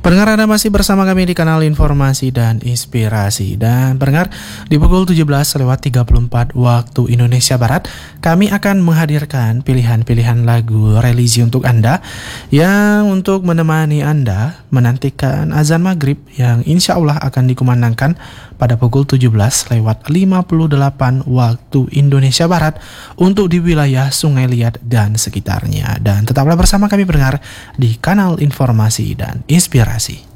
Pendengar, Anda masih bersama kami di kanal Informasi dan Inspirasi. Dan pendengar, di pukul 17:34 waktu Indonesia Barat, kami akan menghadirkan pilihan-pilihan lagu religi untuk Anda, yang untuk menemani Anda menantikan azan maghrib yang insya Allah akan dikumandangkan pada pukul 17:58 waktu Indonesia Barat untuk di wilayah Sungai Liat dan sekitarnya. Dan tetaplah bersama kami pendengar di kanal Informasi dan Inspirasi.